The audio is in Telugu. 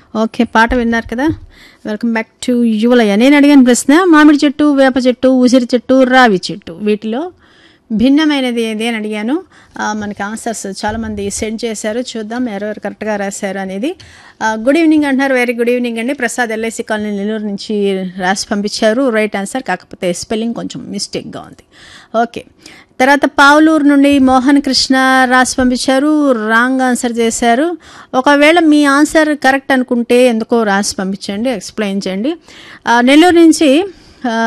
ఓకే, పాట విన్నారు కదా. Welcome back to యువలయ్య. నేను అడిగిన ప్రశ్న మామిడి చెట్టు, వేప చెట్టు, ఉసిరి చెట్టు, రావి చెట్టు, వీటిలో భిన్నమైనది ఏది అని అడిగాను. మనకి ఆన్సర్స్ చాలామంది సెండ్ చేశారు. చూద్దాం ఎవరెవరు కరెక్ట్గా రాశారు అనేది. గుడ్ ఈవినింగ్ అంటున్నారు. వెరీ గుడ్ ఈవినింగ్ అండి. ప్రసాద్ ఎల్ఐసి కాలనీ నెల్లూరు నుంచి రాసి పంపించారు రైట్ ఆన్సర్. కాకపోతే స్పెల్లింగ్ కొంచెం మిస్టేక్గా ఉంది. ఓకే, తర్వాత పావులూరు నుండి మోహన్ కృష్ణ రాసి పంపించారు, రాంగ్ ఆన్సర్ చేశారు. ఒకవేళ మీ ఆన్సర్ కరెక్ట్ అనుకుంటే ఎందుకో రాసి పంపించండి, ఎక్స్ప్లెయిన్ చేయండి. నెల్లూరు నుంచి